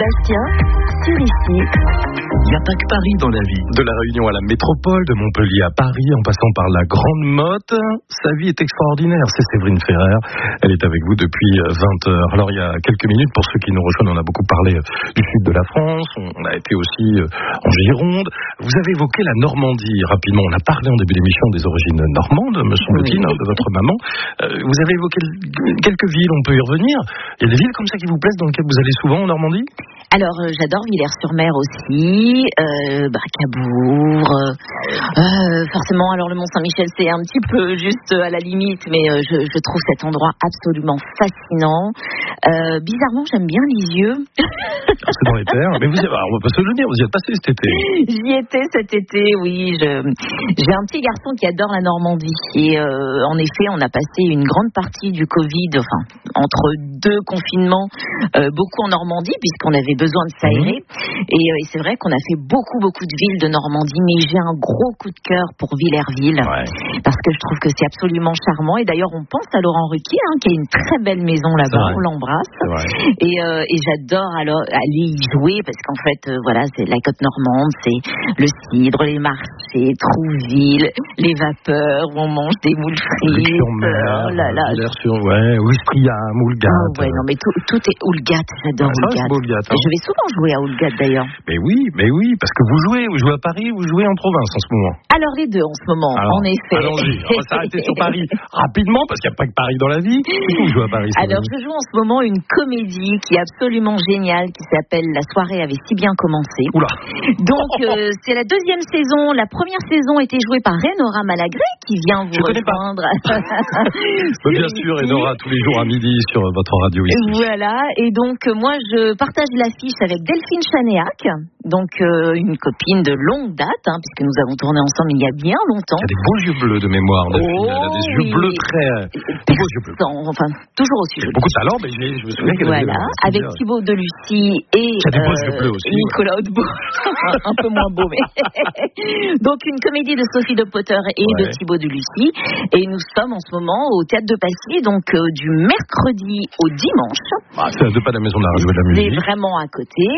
Bastia, sur ici. Il n'y a pas que Paris dans la vie. De la Réunion à la métropole, de Montpellier à Paris, en passant par la Grande Motte, sa vie est extraordinaire. C'est Séverine Ferrer. Elle est avec vous depuis 20 heures. Alors, il y a quelques minutes, pour ceux qui nous rejoignent, on a beaucoup parlé du sud de la France. On a été aussi en Gironde. Vous avez évoqué la Normandie rapidement. On a parlé en début d'émission des origines normandes, me semble-t-il, de votre maman. Vous avez évoqué quelques villes, on peut y revenir. Il y a des villes comme ça qui vous plaisent, dans lesquelles vous allez souvent en Normandie ? Alors, j'adore Villers-sur-Mer aussi, Cabourg, forcément, alors le Mont-Saint-Michel, c'est un petit peu juste à la limite, mais je trouve cet endroit absolument fascinant. Bizarrement, j'aime bien Lisieux. C'est dans les terres, mais on va pas se le dire, vous y êtes passé cet été. J'y étais cet été, oui. J'ai un petit garçon qui adore la Normandie. Et en effet, on a passé une grande partie du Covid, enfin, entre deux confinements, beaucoup en Normandie, puisqu'on avait besoin de s'aérer. Et c'est vrai qu'on a fait beaucoup de villes de Normandie, mais j'ai un gros coup de cœur pour Villerville, parce que je trouve que c'est absolument charmant. Et d'ailleurs, on pense à Laurent Ruquier, qui a une très belle maison là-bas, on l'embrasse. Et j'adore alors aller y jouer, parce qu'en fait, voilà, c'est la côte normande, c'est le cidre, les marchés, Trouville, les vapeurs, où on mange des moules frites. Ouistreham, Houlgate. Non, mais tout est Houlgate, j'adore Houlgate. Je vais souvent jouer à Houlgate d'ailleurs. Mais oui, parce que vous jouez à Paris, vous jouez en province en ce moment. Alors les deux en ce moment, en effet. Allons-y, on va s'arrêter sur Paris rapidement, parce qu'il n'y a pas que Paris dans la vie. Qu'est-ce que vous jouez à Paris? Alors je joue en ce moment une comédie qui est absolument géniale, qui s'appelle La soirée avait si bien commencé. Oula. Donc c'est la deuxième saison. La première saison était jouée par Enora Malagré, qui vient vous rejoindre. Bien sûr, Enora, tous les jours à midi sur votre radio ici. Voilà, et donc moi je partage l'affiche avec Delphine Chanéac, donc une copine de longue date, puisque nous avons tourné ensemble il y a bien longtemps. Elle a des beaux yeux bleus de mémoire, Delphine. Elle a des yeux bleus très... beaux yeux bleus. Enfin, toujours aussi jolis. Beaucoup de talent, mais je me souviens qu'elle Voilà, avec Thibaut Delucy et Nicolas Hautebout. Un peu moins beau, mais... Donc une comédie de Sophie de Potter et de Thibaut Delucy. Et nous sommes en ce moment au Théâtre de Passy, donc du mercredi au dimanche. C'est à deux pas de la maison de la radio et de la musique. C'est vraiment à côté.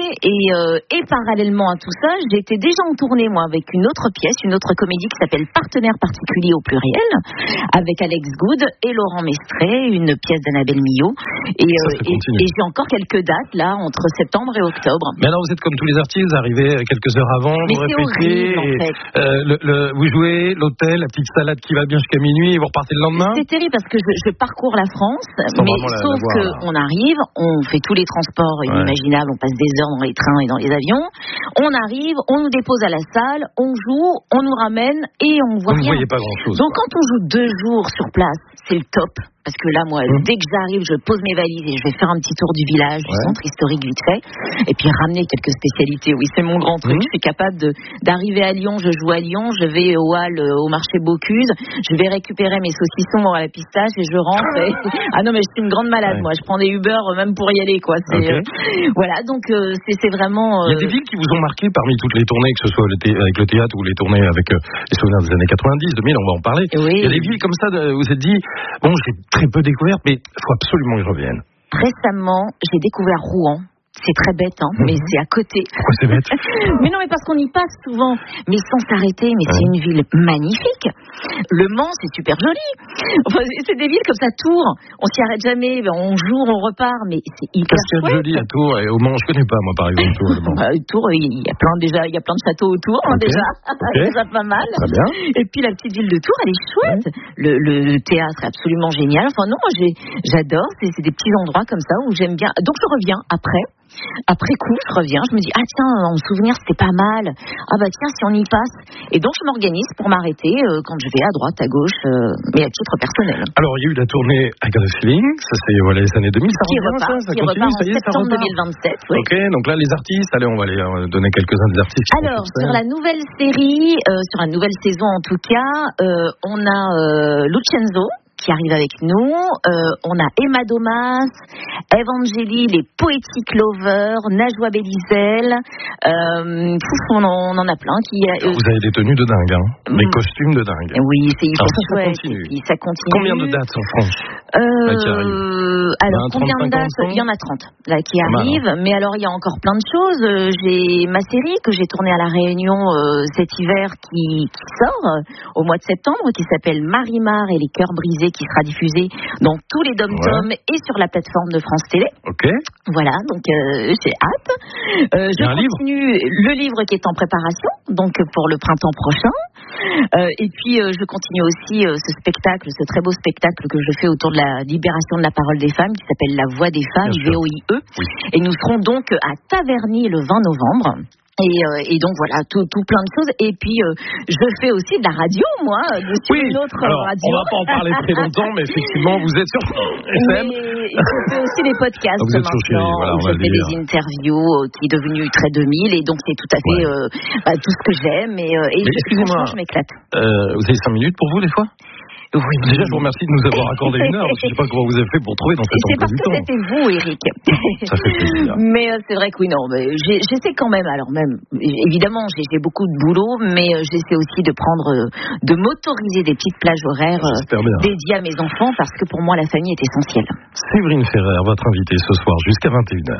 Et parallèlement à tout ça, j'étais déjà en tournée, moi, avec une autre pièce, une autre comédie qui s'appelle Partenaires particuliers au pluriel, avec Alex Good et Laurent Mestré, une pièce d'Annabelle Millot. Et j'ai encore quelques dates, là, entre septembre et octobre. Mais alors, vous êtes comme tous les artistes, vous arrivez quelques heures avant, vous répétez, horrible, en fait. Vous jouez, l'hôtel, la petite salade qui va bien jusqu'à minuit, et vous repartez le lendemain. C'est terrible, parce que je parcours la France, mais sauf qu'on arrive, on fait tous les transports inimaginables, on passe des heures dans les trains et dans les avions, on arrive, on nous dépose à la salle, on joue, on nous ramène et on voit rien. Vous ne voyez pas grand-chose. Donc quand on joue 2 jours sur place, c'est le top. Parce que là, moi, dès que j'arrive, je pose mes valises et je vais faire un petit tour du village, du centre historique vite fait, et puis ramener quelques spécialités. Oui, c'est mon grand truc. Je suis capable d'arriver à Lyon, je joue à Lyon, je vais au Hall, au marché Bocuse, je vais récupérer mes saucissons à la pistache et je rentre. Ah non, mais je suis une grande malade, moi. Je prends des Uber même pour y aller, quoi. Voilà, donc c'est vraiment... Il y a des villes qui vous ont marqué parmi toutes les tournées, que ce soit avec le théâtre ou les tournées avec les souvenirs des années 90, 2000, on va en parler. Il y a des villes comme ça où vous vous êtes dit, bon, j'ai très peu découvert, mais il faut absolument que je revienne. Récemment, j'ai découvert Rouen. C'est très bête, mais c'est à côté. Pourquoi c'est bête? Mais non, mais parce qu'on y passe souvent, mais sans s'arrêter. Mais c'est une ville magnifique. Le Mans, c'est super joli. Enfin, c'est des villes comme ça, Tours. On s'y arrête jamais. On joue, on repart, mais c'est hyper chouette. Qu'est-ce qu'il y a de joli à Tours et au Mans? Je connais pas, moi, par exemple, Tours. Tours, il y a plein de châteaux autour, déjà. Déjà pas mal. Très bien. Et puis la petite ville de Tours, elle est chouette. Le théâtre est absolument génial. Enfin non, moi j'adore. C'est des petits endroits comme ça où j'aime bien. Donc je reviens après. Après coup, je reviens, je me dis, tiens, en souvenir, c'était pas mal. Tiens, si on y passe. Et donc, je m'organise pour m'arrêter quand je vais à droite, à gauche, mais à titre personnel. Alors, il y a eu la tournée I Got a Feeling, ça c'est les années 2000, ça repart en septembre 2027. Oui. Ok, donc là, les artistes, allez, on va donner quelques-uns des artistes. Alors, sur la nouvelle série, sur la nouvelle saison en tout cas, on a Lucenzo, qui arrivent avec nous. On a Emma Domas, Evangélie, les Poetic Lovers, Najwa Belizel. On en a plein. Vous avez des tenues de dingue, hein. Des costumes de dingue. Oui, c'est hyper chouette. Ça continue. Combien de dates en France alors, combien de dates? Il y en a 30 là, qui arrivent. Mais alors, il y a encore plein de choses. J'ai ma série que j'ai tournée à La Réunion cet hiver qui sort au mois de septembre, qui s'appelle Marimar et les cœurs brisés, qui sera diffusée dans tous les dom-toms et sur la plateforme de France Télé. Ok. Voilà, donc j'ai hâte. Je continue le livre qui est en préparation, donc pour le printemps prochain. Et puis je continue aussi ce spectacle, ce très beau spectacle que je fais autour de la libération de la parole des femmes, qui s'appelle La Voix des femmes, VOIE. Oui. Et nous serons donc à Taverny le 20 novembre. Et donc voilà, tout plein de choses. Et puis je fais aussi de la radio, moi, sur une autre radio. On va pas en parler très longtemps, mais effectivement, vous êtes sur FM. Mais je fais aussi des podcasts maintenant. Je fais des interviews qui est devenu très 2000, et donc c'est tout à fait tout ce que j'aime. Et excusez-moi, je m'éclate. Vous avez 5 minutes pour vous des fois? Oui. Déjà, je vous remercie de nous avoir accordé une heure, parce que je ne sais pas comment vous avez fait pour trouver dans cet emploi du temps. C'est parce que c'était vous, Eric. Ça fait plaisir. Mais c'est vrai que oui, non, mais j'essaie quand même, alors même, évidemment, j'ai beaucoup de boulot, mais j'essaie aussi de m'autoriser des petites plages horaires dédiées à mes enfants, parce que pour moi, la famille est essentielle. Séverine Ferrer, votre invitée ce soir jusqu'à 21h.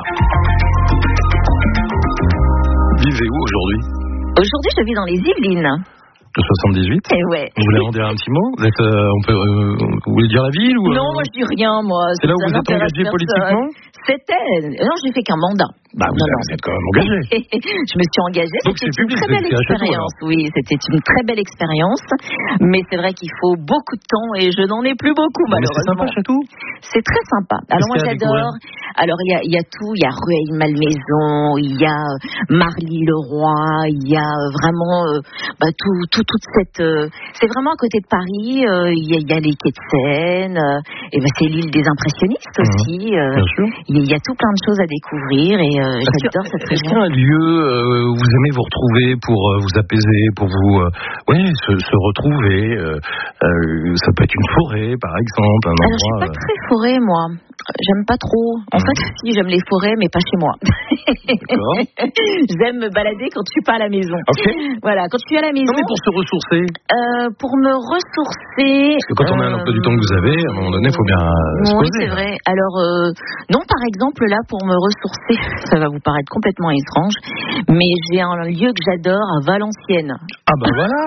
Vivez où aujourd'hui? Aujourd'hui, je vis dans les Yvelines. Le 78. Ouais. Vous voulez en dire un petit mot? Vous voulez dire la ville ou Non, moi je dis rien, moi. C'est là où vous êtes engagé politiquement? Non, j'ai fait qu'un mandat. Vous êtes quand même engagé. Je me suis engagée. Donc c'était une très belle expérience. Oui, c'était une très belle expérience. Mais c'est vrai qu'il faut beaucoup de temps et je n'en ai plus beaucoup, malheureusement. C'est sympa, Château? C'est très sympa. Alors moi j'adore. Alors il y a tout. Il y a Rueil-Malmaison, il y a Marly-le-Roi, il y a vraiment toute cette. C'est vraiment à côté de Paris. Il y a les quais de Seine. Et c'est l'île des impressionnistes aussi. Bien sûr. Il y a tout plein de choses à découvrir et j'adore cette région. Est-ce qu'il y a un lieu où vous aimez vous retrouver pour vous apaiser, pour vous se retrouver ça peut être une forêt, par exemple, un endroit. Alors, je suis pas très forêt, moi. J'aime pas trop. En fait, si, j'aime les forêts, mais pas chez moi. J'aime me balader quand je suis pas à la maison. Okay. Voilà, quand je suis à la maison. Non, mais pour se ressourcer. Pour me ressourcer. Parce que quand on a un emploi du temps que vous avez, à un moment donné, il faut bien se poser. Oui, c'est vrai. Alors, non, par exemple, là, pour me ressourcer, ça va vous paraître complètement étrange, mais j'ai un lieu que j'adore à Valenciennes. Ah bah voilà.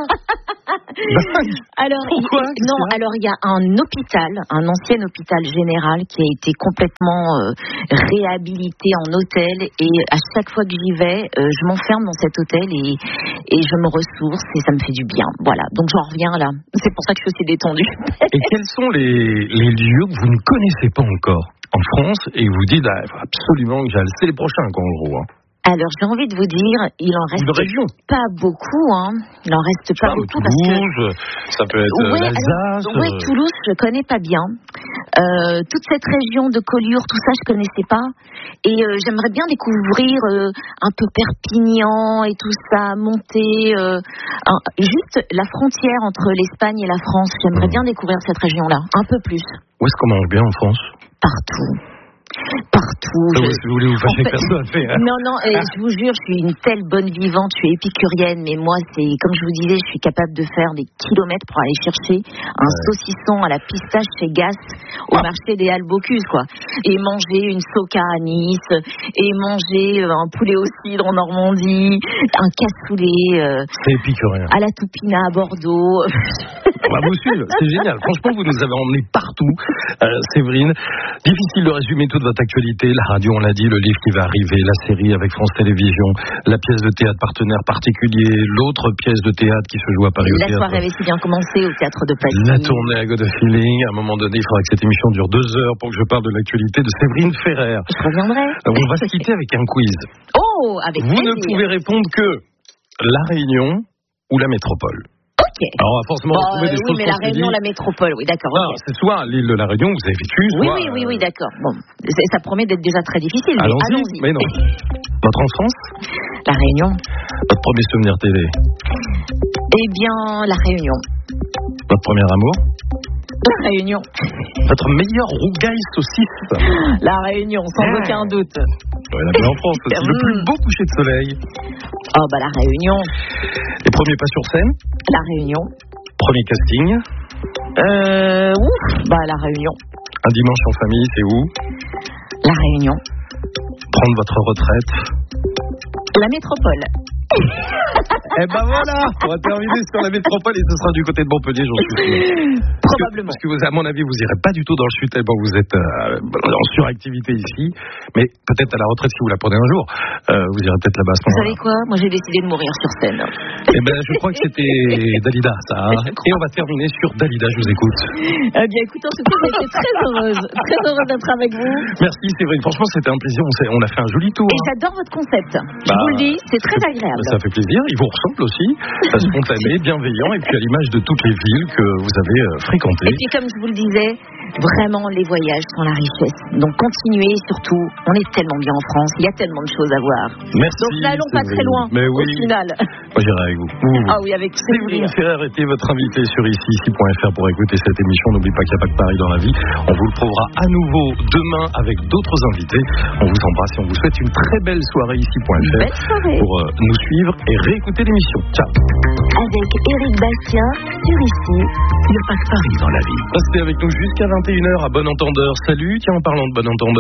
Alors, pourquoi? Alors il y a un hôpital, un ancien hôpital général qui a été complètement réhabilité en hôtel, et à chaque fois que j'y vais, je m'enferme dans cet hôtel et je me ressource et ça me fait du bien. Voilà, donc j'en reviens là. C'est pour ça que je suis aussi détendue. Et quels sont les lieux que vous ne connaissez pas encore en France et vous dites absolument que c'est les prochains en gros, hein? Alors, j'ai envie de vous dire, il en reste pas beaucoup, hein. Il en reste pas beaucoup Toulouse, ça peut être l'Alsace. Oui, Toulouse, je connais pas bien. Toute cette région de Collioure, tout ça, je connaissais pas. Et j'aimerais bien découvrir un peu Perpignan et tout ça, monter juste la frontière entre l'Espagne et la France. J'aimerais bien découvrir cette région-là, un peu plus. Où est-ce qu'on mange bien en France? Partout. Vous voulez vous fâcher personne? Non, je vous jure, je suis une telle bonne vivante, je suis épicurienne, mais moi, c'est comme je vous disais, je suis capable de faire des kilomètres pour aller chercher un saucisson à la pistache chez Gas au marché des Halles Bocuse, quoi. Et manger une soca à Nice, et manger un poulet au cidre en Normandie, un cassoulet c'est épicurien. à la Toupina à Bordeaux. On va vous suivre, c'est génial. Franchement, vous nous avez emmenés partout, Séverine. Difficile de résumer toute votre actualité. La radio, on l'a dit, le livre qui va arriver, la série avec France Télévisions, la pièce de théâtre partenaire particulier, l'autre pièce de théâtre qui se joue à Paris au théâtre. La soirée avait si bien commencé au théâtre de Paris. La tournée à God of Feeling. À un moment donné, il faudra que cette émission dure 2 heures pour que je parle de l'actualité de Séverine Ferrer. Je reviendrai. On va se quitter avec un quiz. Oh, avec Vous plaisir. ne pouvez répondre que La Réunion ou la métropole. Ok. Alors, on va forcément retrouver des choses. Oui, mais la Réunion, la métropole, oui, d'accord. Non, c'est soit l'île de la Réunion, vous avez vécu, soit... Oui, d'accord. Bon, ça promet d'être déjà très difficile, mais allons-y. Mais non. Votre enfance? La Réunion. Votre premier souvenir télé? Eh bien, la Réunion. Votre premier amour? La Réunion. Votre meilleur rougail saucisse? La Réunion, sans aucun doute. Ouais, la en France aussi. Le plus beau coucher de soleil? Oh, bah la Réunion. Les premiers pas sur scène? La Réunion. Premier casting? Bah la Réunion. Un dimanche en famille, c'est où? La Réunion. Prendre votre retraite? La métropole. Eh ben voilà, on va terminer sur la métropole et ce sera du côté de Montpellier, j'en suis sûr. Probablement. Parce que vous, à mon avis, vous irez pas du tout dans le sud tellement vous êtes en suractivité ici. Mais peut-être à la retraite si vous la prenez un jour, vous irez peut-être là-bas à ce moment-là. Vous savez quoi? Moi, j'ai décidé de mourir sur scène. Eh ben, je crois que c'était Dalida, ça. Et on va terminer sur Dalida, je vous écoute. Eh bien, écoute, en tout cas, j'étais très heureuse d'être avec vous. Merci, Séverine. Franchement, c'était un plaisir. On a fait un joli tour. Et j'adore votre concept. Je vous le dis, c'est très agréable. Ça fait plaisir. Il vous ressemble aussi. Spontané, bienveillant, et puis à l'image de toutes les villes que vous avez fréquentées. Et puis, comme je vous le disais, vraiment, les voyages sont la richesse. Donc, continuez, surtout. On est tellement bien en France. Il y a tellement de choses à voir. Merci. Donc, n'allons pas très loin. Mais oui. Au final. Moi, j'irai avec vous. Ah oui, avec Séverine Ferrer était votre invitée sur ici.fr pour écouter cette émission. N'oubliez pas qu'il n'y a pas que Paris dans la vie. On vous le prouvera à nouveau demain avec d'autres invités. On vous embrasse et on vous souhaite une très belle soirée ici.fr pour nous suivre et réécouter l'émission. Ciao. Avec Éric Bastien sur Ici, il n'y a pas que Paris dans la vie. Restez avec nous jusqu'à 21h à Bon Entendeur. Salut, tiens, en parlant de Bon Entendeur.